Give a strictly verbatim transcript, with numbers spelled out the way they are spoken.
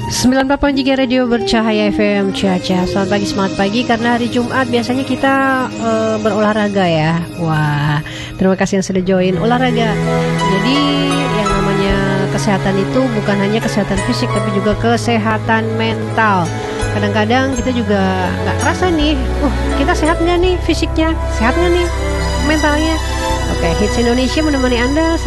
sembilan puluh empat koma tiga Radio Bercahaya F M Ciaca. Selamat pagi, semangat pagi. Karena hari Jumat biasanya kita uh, berolahraga ya. Wah, terima kasih yang sudah join olahraga. Jadi yang namanya kesehatan itu bukan hanya kesehatan fisik, tapi juga kesehatan mental. Kadang-kadang kita juga gak terasa nih, uh, kita sehat gak nih fisiknya, sehat gak nih mentalnya. Oke, Hits Indonesia menemani Anda